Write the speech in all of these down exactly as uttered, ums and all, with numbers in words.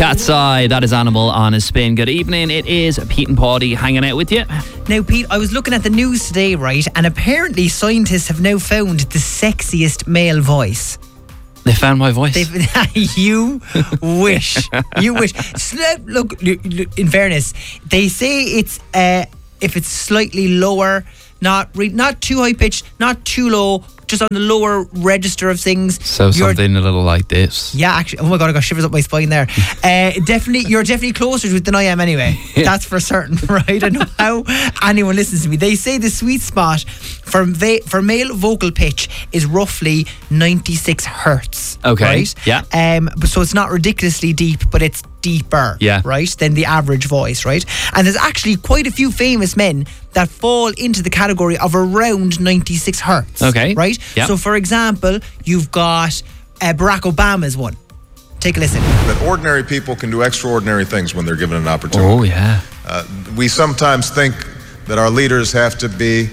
Cat's Eye, that is Animal on a Spin. Good evening, it is Pete and Paudy hanging out with you. Now, Pete, I was looking at the news today, right, and apparently scientists have now found the sexiest male voice. They found my voice. They've, you wish. You wish. Look, in fairness, they say it's uh, if it's slightly lower, not re- not too high pitched, not too low, just on the lower register of things. So something a little like this. Yeah, actually, oh my God, I got shivers up my spine there. Uh, definitely, you're definitely closer to it than I am anyway. That's for certain, right? I know how anyone listens to me. They say the sweet spot for va- for male vocal pitch is roughly ninety-six hertz. Okay. Right? Yeah. Um. But so it's not ridiculously deep, but it's deeper. Yeah. Right? Than the average voice, right? And there's actually quite a few famous men that fall into the category of around ninety-six hertz. Okay. Right? Yeah. So, for example, you've got uh, Barack Obama's one. Take a listen. That ordinary people can do extraordinary things when they're given an opportunity. Oh, yeah. Uh, we sometimes think that our leaders have to be,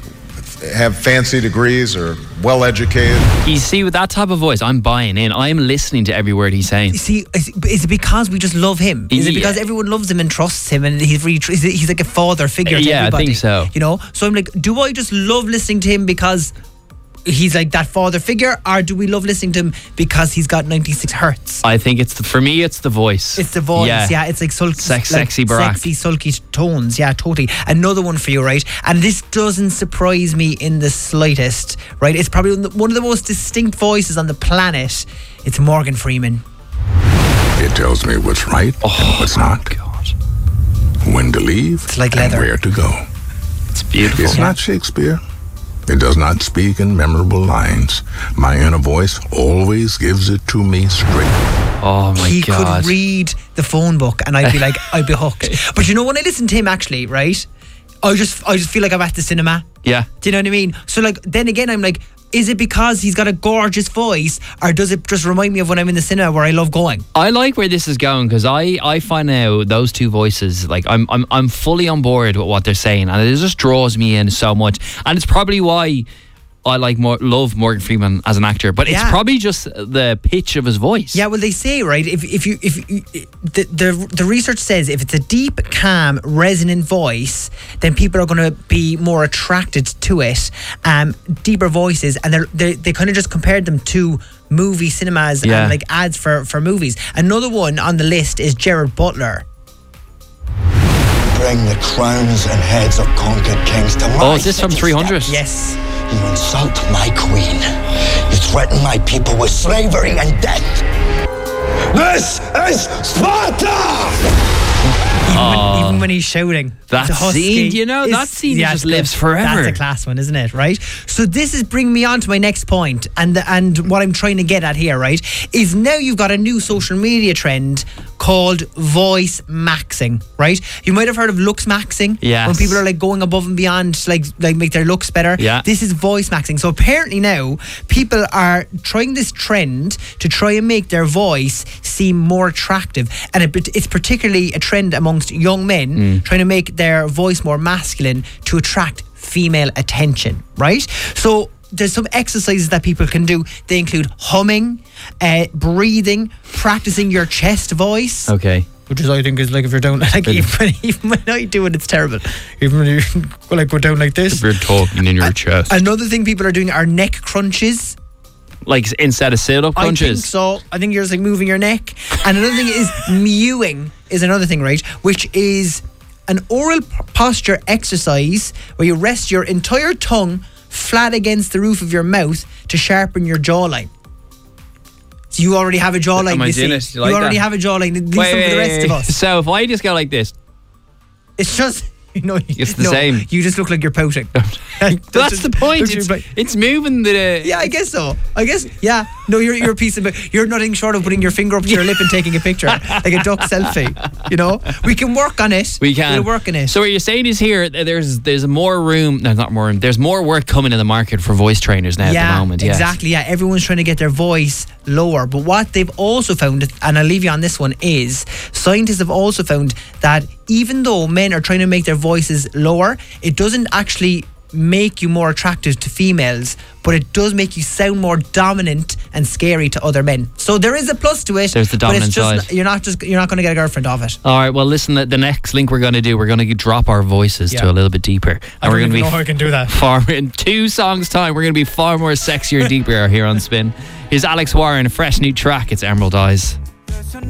have fancy degrees or well-educated. You see, with that type of voice, I'm buying in. I'm listening to every word he's saying. See, is, is it because we just love him? Is it because Yeah. everyone loves him and trusts him, and he's really tr- he's like a father figure to Yeah, I everybody? think so. You know, so I'm like, do I just love listening to him because he's like that father figure, or do we love listening to him because he's got ninety-six hertz? I think it's the, for me, it's the voice. It's the voice, yeah. yeah it's like, sulky, Sex, like sexy Barack. sexy, sulky tones, yeah, totally. Another one for you, right? And this doesn't surprise me in the slightest, right? It's probably one of the most distinct voices on the planet. It's Morgan Freeman. It tells me what's right Oh, and what's not. God. When to leave It's like and leather. where to go. It's beautiful. It's not Shakespeare. It does not speak in memorable lines. My inner voice always gives it to me straight. Oh, my he God. could read the phone book and I'd be like, I'd be hooked. But you know, when I listen to him actually, right, I just I just feel like I'm at the cinema. Yeah. Do you know what I mean? So like, then again, I'm like, is it because he's got a gorgeous voice, or does it just remind me of when I'm in the cinema where I love going? I like where this is going, because I, I find now those two voices, like I'm I'm I'm fully on board with what they're saying, and it just draws me in so much. And it's probably why I like more love Morgan Freeman as an actor, but it's Yeah. probably just the pitch of his voice. Yeah, well, they say, right, if if you if you, the, the the research says if it's a deep, calm, resonant voice, then people are going to be more attracted to it. Um, deeper voices, and they're, they they kind of just compared them to movie cinemas Yeah. and like ads for for movies. Another one on the list is Gerard Butler. Bring the crowns and heads of conquered kings to my Oh, is this from city three hundred? steps. Yes. You insult my queen. You threaten my people with slavery and death. This is Sparta! Even, when, even when he's shouting. That the husky scene, you know, is- that scene yeah, just the- lives forever. That's a class one, isn't it? Right? So this is bringing me on to my next point, and the, and what I'm trying to get at here, right, is now you've got a new social media trend called voice maxing, right? You might have heard of looks maxing. Yes. When people are like going above and beyond to like like make their looks better. Yeah. This is voice maxing. So apparently now people are trying this trend to try and make their voice seem more attractive, and it, it's particularly a trend amongst young men Mm. trying to make their voice more masculine to attract female attention, right? So there's some exercises that people can do. They include humming, uh, breathing, practicing your chest voice. Okay. Which is, I think, is like if you're down, like even when, even when I do it, it's terrible. Even when you go like go down like this. If you're talking in your chest. Another thing people are doing are neck crunches. Like instead of sit-up I think crunches. so. I think you're just like moving your neck. And another thing is mewing is another thing, right? Which is an oral p- posture exercise where you rest your entire tongue flat against the roof of your mouth to sharpen your jawline. So you already have a jawline. Am I You doing see, it? You you like already that? have a jawline. Leave Wait, some for the wait, rest wait, of wait. us. So if I just go like this, It's just, you know, It's the no, same. You just look like you're pouting. that's the point. It's, it's moving the. Yeah, I guess so. I guess, yeah. No, you're you're a piece of you're nothing short of putting your finger up to your lip and taking a picture, like a duck selfie. You know, we can work on it. We can We'll work on it. So what you're saying is here, there's there's more room. No, not more room. There's more work coming in the market for voice trainers now yeah, at the moment. Yes. exactly. Yeah, everyone's trying to get their voice lower. But what they've also found, and I'll leave you on this one, is scientists have also found that even though men are trying to make their voices lower, it doesn't actually make you more attractive to females, but it does make you sound more dominant and scary to other men. So there is a plus to it. There's the but it's dominant just, side. You're not just you're not going to get a girlfriend off it. All right, well, listen, the, the next link we're going to do, we're going to drop our voices Yeah. to a little bit deeper. And I we're don't going to even be know how I can do that. far in two songs' time. We're going to be far more sexier and deeper here on Spin. Here's Alex Warren, a fresh new track. It's Emerald Eyes.